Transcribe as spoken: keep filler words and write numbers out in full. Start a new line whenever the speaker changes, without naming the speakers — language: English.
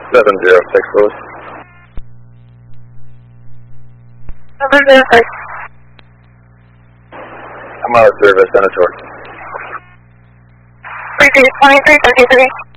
seven zero six, Louis.
seven zero six.
I'm out of service, Senator.
three three twenty-three thirty-three.